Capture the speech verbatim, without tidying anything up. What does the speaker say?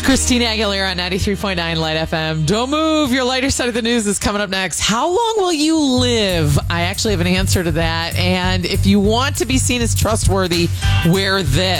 Christina Aguilera on ninety-three point nine Light F M. Don't move. Your lighter side of the news is coming up next. How long will you live? I actually have an answer to that. And if you want to be seen as trustworthy, wear this.